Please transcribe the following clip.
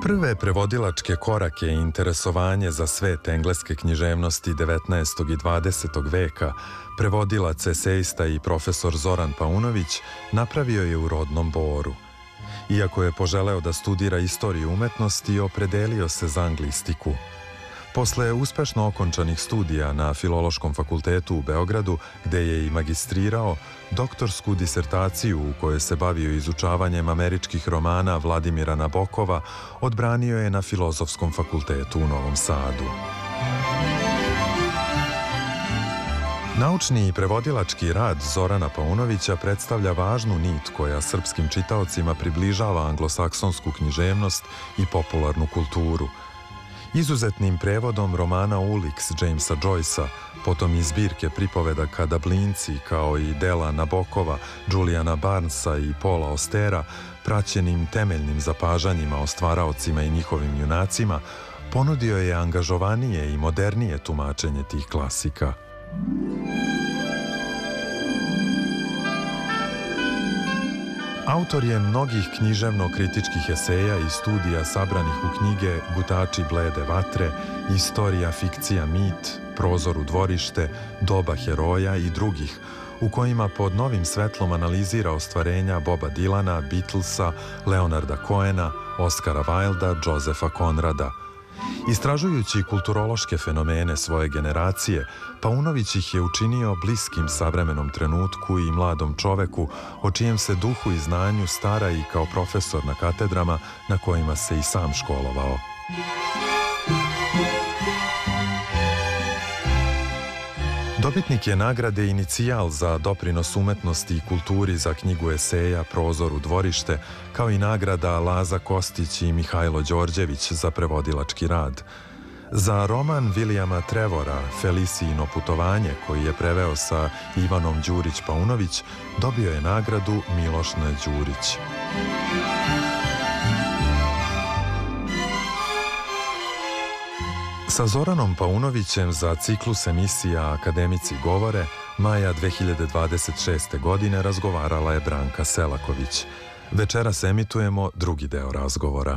Prve prevodilačke korake i interesovanje za svet engleske književnosti 19. i 20. veka prevodilac, esejista i profesor Zoran Paunović napravio je u rodnom Boru. Iako je poželeo da studira istoriju umetnosti, opredelio se za anglistiku. Posle uspešno okončanih studija na Filološkom fakultetu u Beogradu, gde je i magistrirao, doktorsku disertaciju u kojoj se bavio izučavanjem američkih romana Vladimira Nabokova odbranio je na Filozofskom fakultetu u Novom Sadu. Naučni i prevodilački rad Zorana Paunovića predstavlja važnu nit koja srpskim čitaocima približava anglosaksonsku književnost i popularnu kulturu. Izuzetnim prevodom romana Ulix Jamesa Joycea, potom i zbirke pripovedaka Dablinci, kao i dela Nabokova, Juliana Barnesa i Paula Austera, praćenim temeljnim zapažanjima o stvaraocima i njihovim junacima, ponudio je angažovanije i modernije tumačenje tih klasika. Autor je mnogih književno-kritičkih eseja i studija sabranih u knjige Gutači blede vatre, Istorija, fikcija, mit, Prozor u dvorište, Doba heroja i drugih, u kojima pod novim svetlom analizira ostvarenja Boba Dylana, Beatlesa, Leonarda Cohena, Oskara Wilda, Josepha Conrada. Istražujući kulturološke fenomene svoje generacije, Paunović ih je učinio bliskim savremenom trenutku i mladom čoveku, o čijem se duhu i znanju stara i kao profesor na katedrama na kojima se i sam školovao. Dobitnik je nagrade Inicijal za doprinos umetnosti i kulturi za knjigu eseja Prozor u dvorište, kao i nagrada Laza Kostić i Mihajlo Đorđević za prevodilački rad. Za roman Vilijama Trevora Felicijino putovanje, koji je preveo sa Ivanom Đurić-Paunović, dobio je nagradu Miloš N. Đurić. Sa Zoranom Paunovićem za ciklus emisija Akademici govore maja 2026. godine razgovarala je Branka Selaković. Večeras emitujemo drugi deo razgovora.